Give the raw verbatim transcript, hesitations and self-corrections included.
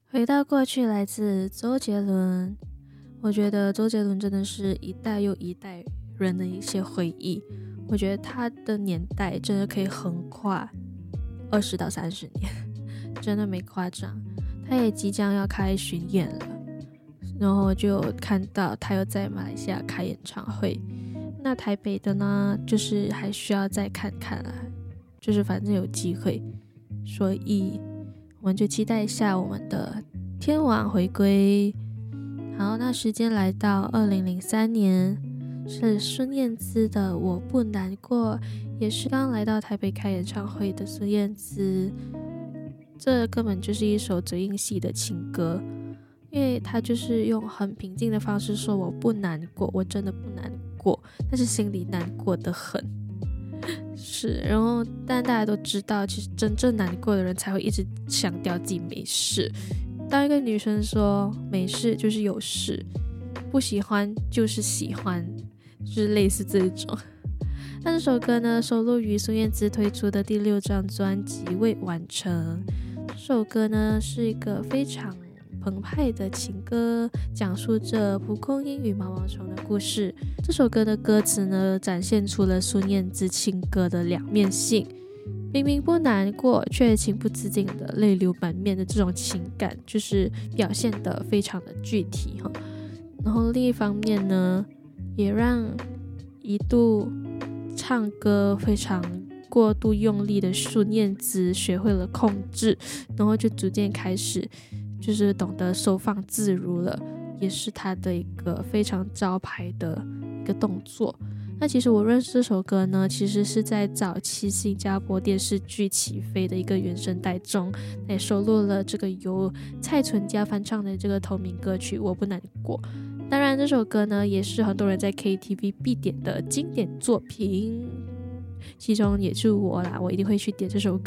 回到过去来自周杰伦，我觉得周杰伦真的是一代又一代人的一些回忆。我觉得他的年代真的可以横跨二十到三十年，真的没夸张。他也即将要开巡演了，然后就看到他又在马来西亚开演唱会。那台北的呢，就是还需要再看看啦，就是反正有机会，所以我们就期待一下我们的天王回归。好，那时间来到二零零三年，是孙燕姿的《我不难过》，也是刚来到台北开演唱会的孙燕姿。这根本就是一首嘴硬系的情歌，因为她就是用很平静的方式说我不难过，我真的不难过，但是心里难过的很。是，然后但大家都知道，其实真正难过的人才会一直强调自己没事。当一个女生说没事就是有事，不喜欢就是喜欢，就是类似这种。那这首歌呢，收录于孙燕姿推出的第六张专辑《未完成》。这首歌呢是一个非常澎湃的情歌，讲述着蒲公英与毛毛虫的故事。这首歌的歌词呢，展现出了孙燕姿情歌的两面性，明明不难过，却情不自禁的泪流满面的这种情感，就是表现得非常的具体哈。然后另一方面呢，也让一度唱歌非常过度用力的孙燕姿学会了控制，然后就逐渐开始就是懂得收放自如了，也是他的一个非常招牌的一个动作。那其实我认识这首歌呢，其实是在早期新加坡电视剧起飞的一个原声带中，也收录了这个由蔡淳佳翻唱的这个同名歌曲《我不难过》。当然这首歌呢，也是很多人在 K T V 必点的经典作品，其中也是我啦，我一定会去点这首歌。